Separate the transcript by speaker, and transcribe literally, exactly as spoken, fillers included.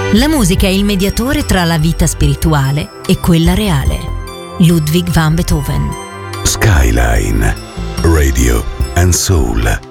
Speaker 1: La musica è il mediatore tra la vita spirituale e quella reale. Ludwig van Beethoven.
Speaker 2: Skyline Radio and Soul.